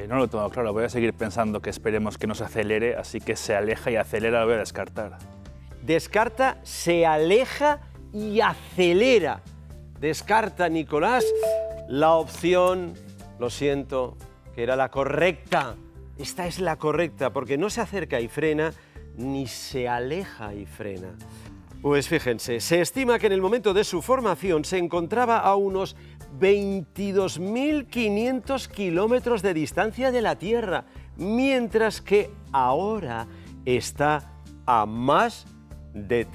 No lo tengo claro, voy a seguir pensando que esperemos que no se acelere, así que se aleja y acelera lo voy a descartar. Descarta, se aleja y acelera. Descarta, Nicolás, la opción, lo siento, que era la correcta. Esta es la correcta, porque no se acerca y frena, ni se aleja y frena. Pues fíjense, se estima que en el momento de su formación se encontraba a unos 22.500 kilómetros de distancia de la Tierra, mientras que ahora está a más de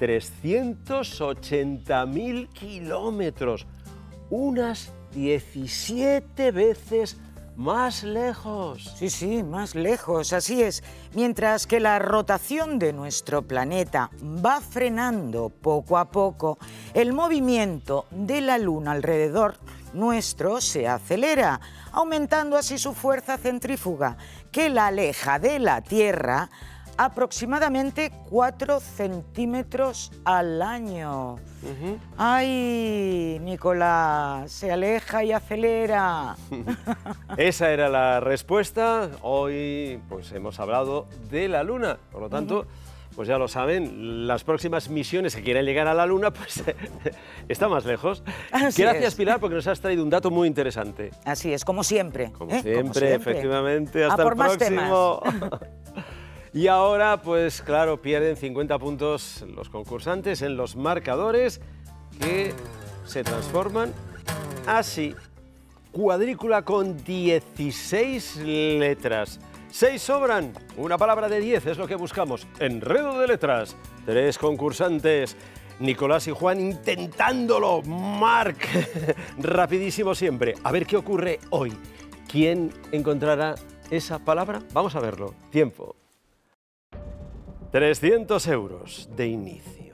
380.000 kilómetros, unas 17 veces más lejos. Sí, sí, más lejos, así es. Mientras que la rotación de nuestro planeta va frenando poco a poco, el movimiento de la Luna alrededor nuestro se acelera, aumentando así su fuerza centrífuga, que la aleja de la Tierra aproximadamente 4 centímetros al año. ¡Ay, Nicolás! Se aleja y acelera. Esa era la respuesta. Hoy pues hemos hablado de la Luna. Por lo tanto, pues ya lo saben, las próximas misiones que quieran llegar a la Luna, pues está más lejos. Así Gracias, es. Pilar, porque nos has traído un dato muy interesante. Así es, como siempre. Como siempre, efectivamente. Hasta A por el más próximo. Y ahora, pues claro, pierden 50 puntos los concursantes en los marcadores que se transforman así. Cuadrícula con 16 letras. 6 sobran. Una palabra de 10 es lo que buscamos. Enredo de letras. 3 concursantes. Nicolás y Juan intentándolo. Marc, rapidísimo siempre. A ver qué ocurre hoy. ¿Quién encontrará esa palabra? Vamos a verlo. Tiempo. 300 euros de inicio.